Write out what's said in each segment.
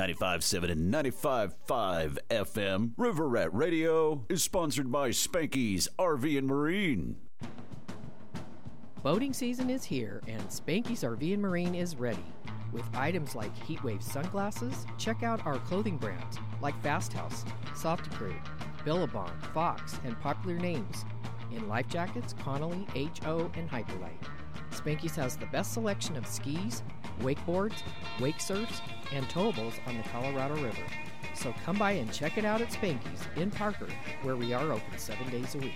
95.7 and 95.5 FM. River Rat Radio is sponsored by Spanky's RV and Marine. Boating season is here, and Spanky's RV and Marine is ready. With items like Heatwave sunglasses, check out our clothing brands like Fast House, Softy Crew, Billabong, Fox, and popular names. In life jackets, Connolly, HO, and Hyperlite. Spanky's has the best selection of skis, wakeboards, wake surfs, and towables on the Colorado River. So come by and check it out at Spanky's in Parker, where we are open 7 days a week.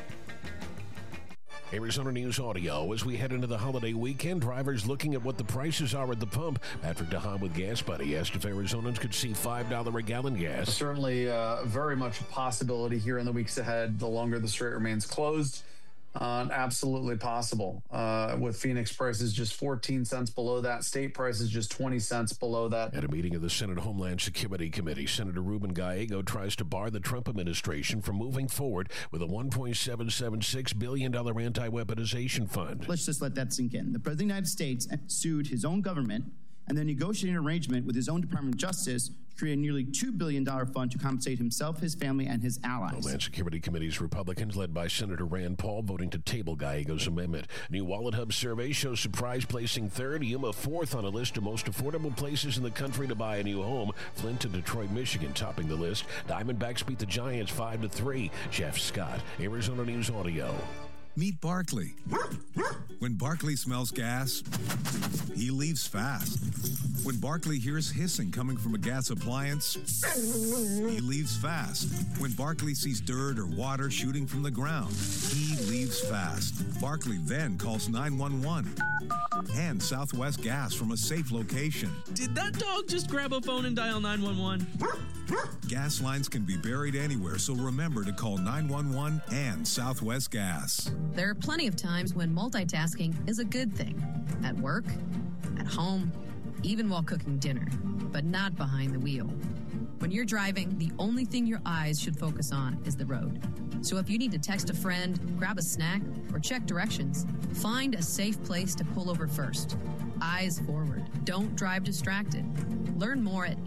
Arizona News Audio. As we head into the holiday weekend, drivers looking at what the prices are at the pump. Patrick DeHaan with Gas Buddy asked if Arizonans could see $5 a gallon gas. Certainly very much a possibility here in the weeks ahead, the longer the strait remains closed. Absolutely possible. With Phoenix prices just 14 cents below that, state prices just 20 cents below that. At a meeting of the Senate Homeland Security Committee, Senator Ruben Gallego tries to bar the Trump administration from moving forward with a $1.776 billion anti-weaponization fund. Let's just let that sink in. The President of the United States sued his own government and then negotiated an arrangement with his own Department of Justice to create a nearly $2 billion fund to compensate himself, his family, and his allies. Homeland Security Committee's Republicans, led by Senator Rand Paul, voting to table Gallego's amendment. New Wallet Hub survey shows Surprise placing third, Yuma fourth on a list of most affordable places in the country to buy a new home. Flint and Detroit, Michigan topping the list. Diamondbacks beat the Giants 5-3. Jeff Scott, Arizona News Audio. Meet Barkley. When Barkley smells gas, he leaves fast. When Barkley hears hissing coming from a gas appliance, he leaves fast. When Barkley sees dirt or water shooting from the ground, he leaves fast. Barkley then calls 911 and Southwest Gas from a safe location. Did that dog just grab a phone and dial 911? Gas lines can be buried anywhere, so remember to call 911 and Southwest Gas. There are plenty of times when multitasking is a good thing. At work, at home, even while cooking dinner, but not behind the wheel. When you're driving, the only thing your eyes should focus on is the road. So if you need to text a friend, grab a snack, or check directions, find a safe place to pull over first. Eyes forward. Don't drive distracted. Learn more at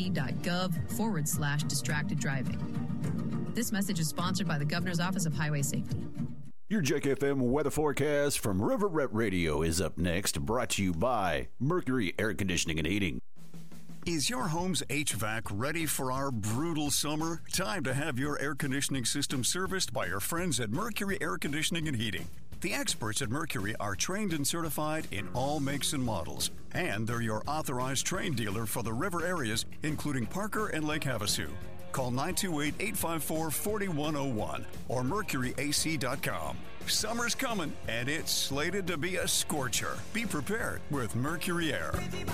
az.gov/distracted driving. This message is sponsored by the Governor's Office of Highway Safety. Your Jack FM weather forecast from River Rat Radio is up next, brought to you by Mercury Air Conditioning and Heating. Is your home's HVAC ready for our brutal summer? Time to have your air conditioning system serviced by your friends at Mercury Air Conditioning and Heating. The experts at Mercury are trained and certified in all makes and models, and they're your authorized Trane dealer for the river areas, including Parker and Lake Havasu. Call 928-854-4101 or mercuryac.com. Summer's coming, and it's slated to be a scorcher. Be prepared with Mercury Air.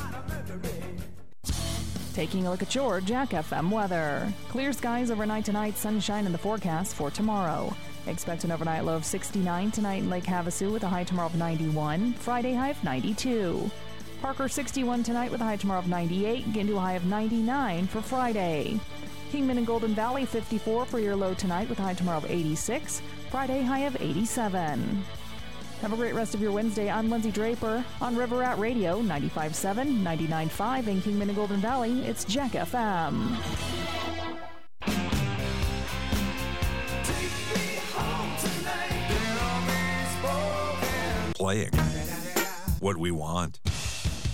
Taking a look at your Jack FM weather. Clear skies overnight tonight, sunshine in the forecast for tomorrow. Expect an overnight low of 69 tonight in Lake Havasu with a high tomorrow of 91. Friday high of 92. Parker 61 tonight with a high tomorrow of 98. Get into a high of 99 for Friday. Kingman and Golden Valley 54 for your low tonight with a high tomorrow of 86. Friday high of 87. Have a great rest of your Wednesday. I'm Lindsay Draper on River Rat Radio 95.7, 99.5 in Kingman and Golden Valley. It's Jack FM. Playing what we want.